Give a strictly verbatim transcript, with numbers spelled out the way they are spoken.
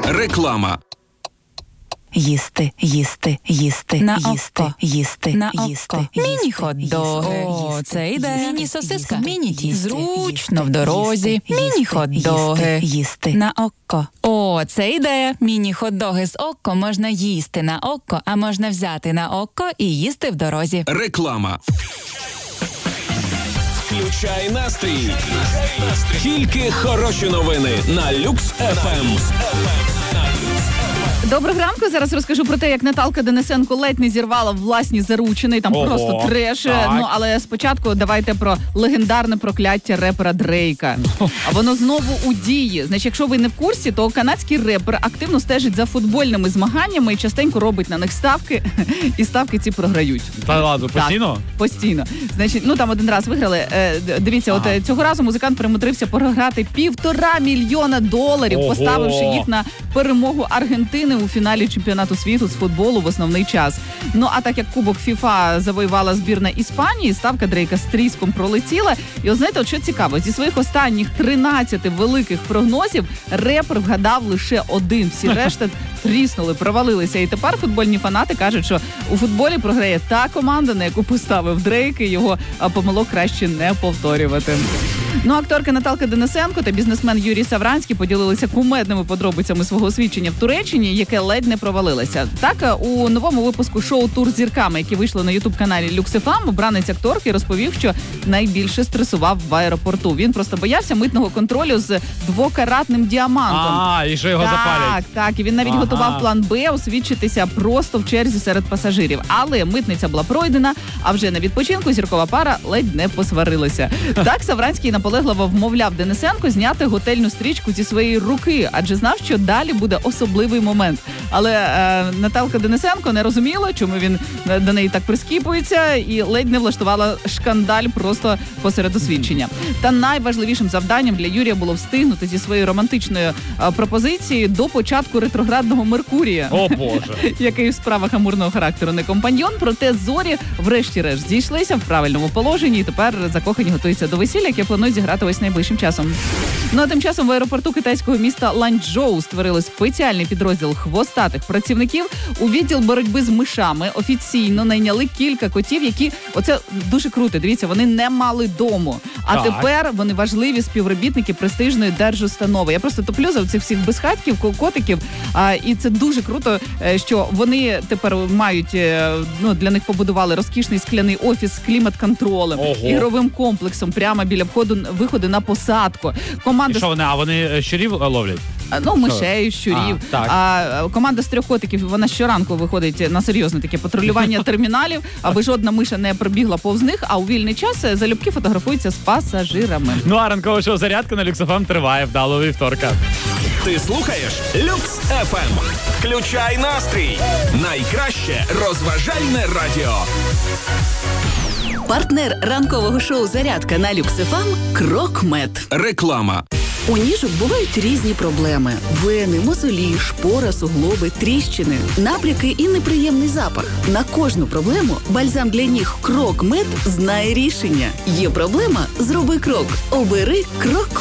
Реклама. Їсти, їсти, їсти, на їсти, око. їсти, на їсти, око. Міні-хот-доги. О, це йде. Міні-сосиска. Міні-тіст. Зручно в дорозі. Міні-хот-доги. Їсти. На око. О, це ідея. Міні-хот-доги з око можна їсти на око, а можна взяти на око і їсти в дорозі. Реклама. Включай настрій. Тільки хороші новини на Люкс еф ем. Доброго ранку. Зараз розкажу про те, як Наталка Денисенко ледь не зірвала власні заручини. Там Ого, просто треш. так. Ну, але спочатку давайте про легендарне прокляття репера Дрейка. А воно знову у дії. Значить, якщо ви не в курсі, то канадський репер активно стежить за футбольними змаганнями і частенько робить на них ставки. І ставки ці програють. Та ладно, постійно? Так, постійно. Значить, ну там один раз виграли. Е, дивіться, Ага. от е, цього разу музикант примудрився програти півтора мільйона доларів, Ого! поставивши їх на перемогу Аргентини у фіналі чемпіонату світу з футболу в основний час. Ну, а так як Кубок ФІФА завоювала збірна Іспанії, ставка Дрейка з тріском пролетіла. І от знаєте, от що цікаво, зі своїх останніх тринадцяти великих прогнозів репер вгадав лише один. Всі решта тріснули, провалилися. І тепер футбольні фанати кажуть, що у футболі програє та команда, на яку поставив Дрейк, і його а, помилок краще не повторювати. Ну, акторка Наталка Денисенко та бізнесмен Юрій Савранський поділилися кумедними подробицями свого освідчення в Туреччині, яке ледь не провалилося. Так, у новому випуску шоу «Тур з зірками», яке вийшло на ютуб-каналі Люкс еф ем, обранець акторки розповів, що найбільше стресував в аеропорту. Він просто боявся митного контролю з двокаратним діамантом. А, і що його так, запалять. Так, і він навіть Ага. готував план Б освідчитися просто в черзі серед пасажирів. Але митниця була пройдена, а вже на відпочинку зіркова пара ледь не посварилася. Так, Савранський наполегливо вмовляв Денисенко зняти готельну стрічку зі своєї руки, адже знав, що далі буде особливий момент. Але е, Наталка Денисенко не розуміла, чому він е, до неї так прискіпується, і ледь не влаштувала шкандаль просто посеред освідчення. Та найважливішим завданням для Юрія було встигнути зі своєю романтичною е, пропозицією до початку ретроградного Меркурія. О, Боже. Який в справах амурного характеру не компаньйон, проте зорі врешті-решт зійшлися в правильному положенні, і тепер закохані готуються до весілля, яке планують зіграти ось найближчим часом. Ну а тим часом в аеропорту китайського міста Ланчжоу створили спеціальний підрозділ хвостатих працівників. У відділ боротьби з мишами офіційно найняли кілька котів, які, оце дуже круто, дивіться, вони не мали дому. А Так. тепер вони важливі співробітники престижної держустанови. Я просто топлю за цих всіх безхатків, котиків, а, і це дуже круто, е, що вони тепер мають, е, ну, для них побудували розкішний скляний офіс з клімат-контролем, Ого. ігровим комплексом прямо біля входу, виходу на посадку. Команда І що вони, а вони е, щурів е, ловлять? Ну, мишей, щурів. А, так. А, команда з трьох котиків, вона щоранку виходить на серйозне таке патрулювання терміналів, аби жодна миша не пробігла повз них, а у вільний час залюбки фотографуються з пасажирами. Ну, а ранкове шоу «Зарядка» на Люкс еф ем триває вдалого вівторка. Ти слухаєш Люкс еф ем. Включай настрій. Найкраще розважальне радіо. Партнер ранкового шоу «Зарядка» на Люкс еф ем – Крокмед. Реклама. У ніжок бувають різні проблеми: вени, мозолі, шпора, суглоби, тріщини, набряки і неприємний запах. На кожну проблему бальзам для ніг Крокмед знає рішення. Є проблема – зроби крок. Обери Крок.